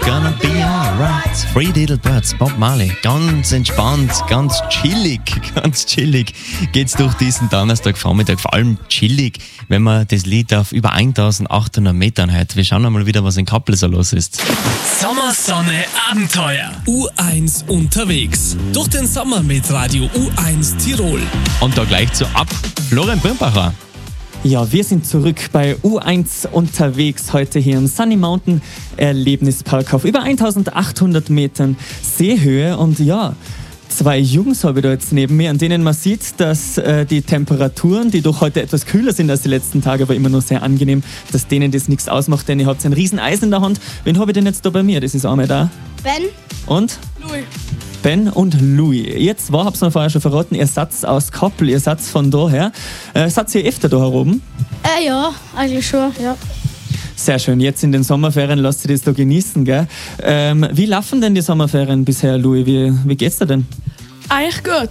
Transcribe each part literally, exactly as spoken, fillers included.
Gonna be alright. Three Little Birds, Bob Marley. Ganz entspannt, ganz chillig, ganz chillig geht's durch diesen Donnerstagvormittag. Vor allem chillig, wenn man das Lied auf über eintausendachthundert Metern hört. Wir schauen einmal wieder, was in Kappel so los ist. Sommersonne Abenteuer. U eins unterwegs. Durch den Sommer mit Radio U eins Tirol. Und da gleich zu ab, Florian Birnbacher. Ja, wir sind zurück bei U eins unterwegs, heute hier im Sunny Mountain Erlebnispark auf über eintausendachthundert Metern Seehöhe. Und ja, zwei Jungs habe ich da jetzt neben mir, an denen man sieht, dass äh, die Temperaturen, die doch heute etwas kühler sind als die letzten Tage, aber immer noch sehr angenehm, dass denen das nichts ausmacht, denn ihr habt ein riesen Eis in der Hand. Wen habe ich denn jetzt da bei mir? Das ist einmal da. Ben. Und? Louis. Ben und Louis. Ihr zwei habt es mir vorher schon verraten, ihr seid aus Kappel, ihr seid von daher. Äh, seid ihr öfter da heroben? Äh, ja, eigentlich schon, ja. Sehr schön, jetzt in den Sommerferien lasst ihr das da genießen, gell? Ähm, wie laufen denn die Sommerferien bisher, Louis? Wie, wie geht's dir denn? Eigentlich gut.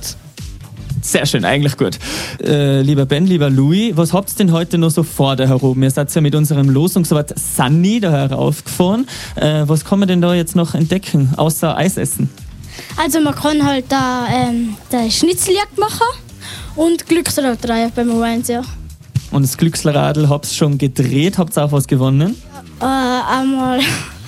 Sehr schön, eigentlich gut. Äh, lieber Ben, lieber Louis, was habt ihr denn heute noch so vor da heroben? Ihr seid ja mit unserem Losungswort Sunny da heraufgefahren. Äh, was kann man denn da jetzt noch entdecken, außer Eis essen? Also man kann halt da ähm, der Schnitzeljagd machen und Glücksrad drehen beim U eins, ja. Und das Glücksradl habt ihr schon gedreht, habt ihr auch was gewonnen? Äh, einmal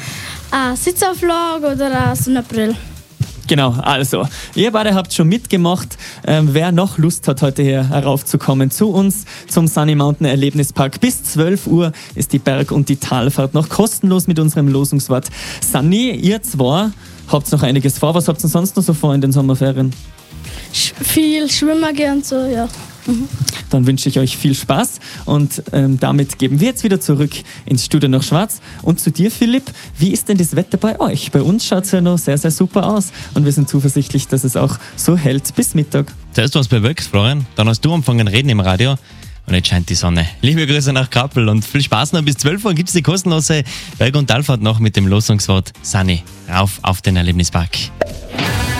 eine Sitzauflage oder eine Sonnenbrille. Genau, also, ihr beide habt schon mitgemacht. Ähm, wer noch Lust hat, heute hier heraufzukommen zu uns zum Sunny Mountain Erlebnispark. Bis zwölf Uhr ist die Berg- und die Talfahrt noch kostenlos mit unserem Losungswort Sunny. Ihr zwei habt noch einiges vor. Was habt ihr sonst noch so vor in den Sommerferien? Sch- viel schwimmen gehen und so, ja. Mhm. Dann wünsche ich euch viel Spaß und ähm, damit geben wir jetzt wieder zurück ins Studio nach Schwarz. Und zu dir, Philipp, wie ist denn das Wetter bei euch? Bei uns schaut es ja noch sehr, sehr super aus und wir sind zuversichtlich, dass es auch so hält bis Mittag. Zuerst was bewölkt, Florian, dann hast du angefangen reden im Radio und jetzt scheint die Sonne. Liebe Grüße nach Kappel und viel Spaß noch. Bis zwölf Uhr gibt es die kostenlose Berg- und Talfahrt noch mit dem Losungswort Sunny. Rauf auf den Erlebnispark.